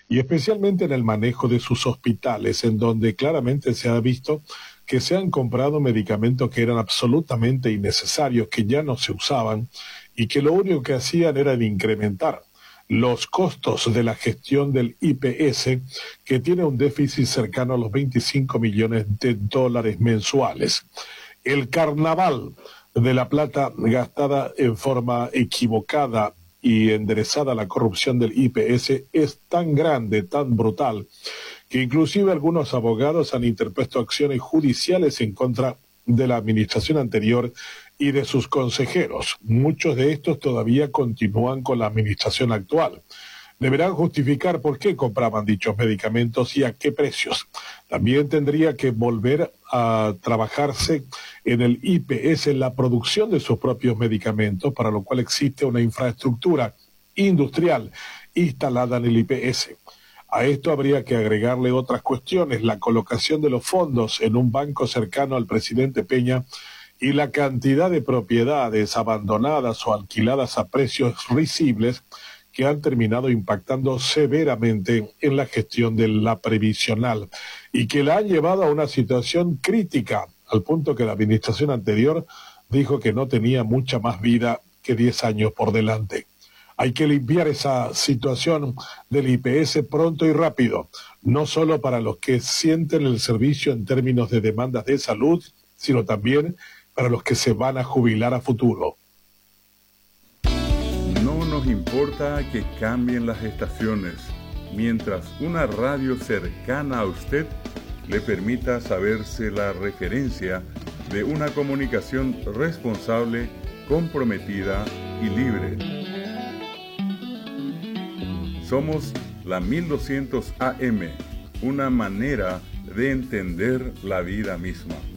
y especialmente en el manejo de sus hospitales, en donde claramente se ha visto que se han comprado medicamentos que eran absolutamente innecesarios, que ya no se usaban y que lo único que hacían era de incrementar los costos de la gestión del IPS, que tiene un déficit cercano a los 25 millones de dólares mensuales. El carnaval de la plata gastada en forma equivocada y enderezada a la corrupción del IPS es tan grande, tan brutal, que inclusive algunos abogados han interpuesto acciones judiciales en contra de la administración anterior y de sus consejeros. Muchos de estos todavía continúan con la administración actual. Deberán justificar por qué compraban dichos medicamentos y a qué precios. También tendría que volver a trabajarse en el IPS en la producción de sus propios medicamentos, para lo cual existe una infraestructura industrial instalada en el IPS. A esto habría que agregarle otras cuestiones: la colocación de los fondos en un banco cercano al presidente Peña y la cantidad de propiedades abandonadas o alquiladas a precios risibles que han terminado impactando severamente en la gestión de la previsional y que la han llevado a una situación crítica, al punto que la administración anterior dijo que no tenía mucha más vida que 10 años por delante. Hay que limpiar esa situación del IPS pronto y rápido, no solo para los que sienten el servicio en términos de demandas de salud, sino también para los que se van a jubilar a futuro. No nos importa que cambien las estaciones, mientras una radio cercana a usted le permita saberse la referencia de una comunicación responsable, comprometida y libre. Somos la 1200 AM, una manera de entender la vida misma.